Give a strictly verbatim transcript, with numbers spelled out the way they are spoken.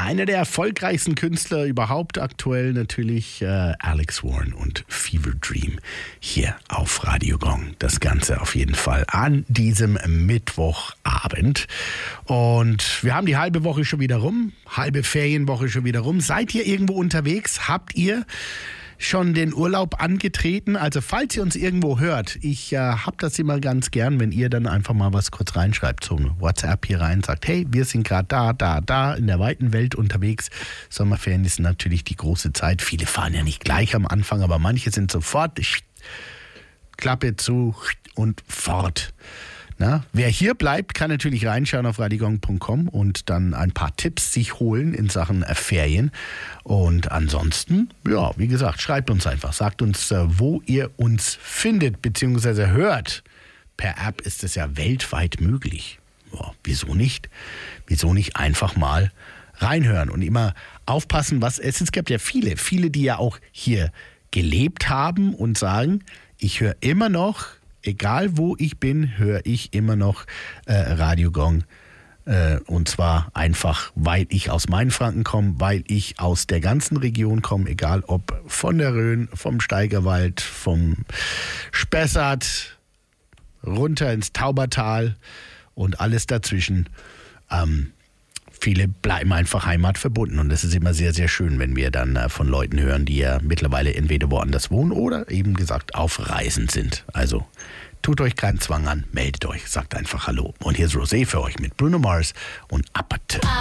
Einer der erfolgreichsten Künstler überhaupt aktuell natürlich äh, Alex Warren und Fever Dream hier auf Radio Gong. Das Ganze auf jeden Fall an diesem Mittwochabend. Und wir haben die halbe Woche schon wieder rum, halbe Ferienwoche schon wieder rum. Seid ihr irgendwo unterwegs? Habt ihr schon den Urlaub angetreten? Also falls ihr uns irgendwo hört, ich äh, hab das immer ganz gern, wenn ihr dann einfach mal was kurz reinschreibt, so ein WhatsApp hier rein, sagt, hey, wir sind gerade da, da, da in der weiten Welt unterwegs. Sommerferien ist natürlich die große Zeit. Viele fahren ja nicht gleich am Anfang, aber manche sind sofort Klappe zu und fort. Na, wer hier bleibt, kann natürlich reinschauen auf radiogong punkt com und dann ein paar Tipps sich holen in Sachen äh, Ferien. Und ansonsten, ja, wie gesagt, schreibt uns einfach. Sagt uns, äh, wo ihr uns findet bzw. hört. Per App ist es ja weltweit möglich. Ja, wieso nicht? Wieso nicht einfach mal reinhören und immer aufpassen, was es ist. Es gibt ja viele, viele, die ja auch hier gelebt haben und sagen, ich höre immer noch, egal wo ich bin, höre ich immer noch äh, Radio Gong. Äh, und zwar einfach, weil ich aus Mainfranken komme, weil ich aus der ganzen Region komme, egal ob von der Rhön, vom Steigerwald, vom Spessart, runter ins Taubertal und alles dazwischen. Ähm, Viele bleiben einfach heimatverbunden und das ist immer sehr, sehr schön, wenn wir dann äh, von Leuten hören, die ja mittlerweile entweder woanders wohnen oder eben gesagt auf Reisen sind. Also tut euch keinen Zwang an, meldet euch, sagt einfach Hallo. Und hier ist Rosé für euch mit Bruno Mars und Apathy.